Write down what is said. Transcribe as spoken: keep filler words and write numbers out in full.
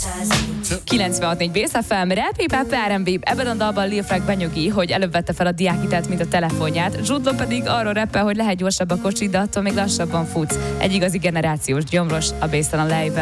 kilencvenhat négy Bész ef em, Rap Hip Hop er en bé. Ebben a dalban Lil Frank benyögi, hogy előbb vette fel a diákhitelt, mint a telefonját. Jude Law pedig arról rappel, hogy lehet gyorsabb a kocsi, de attól még lassabban futsz. Egy igazi generációs gyomros a Bésztelen live-vel.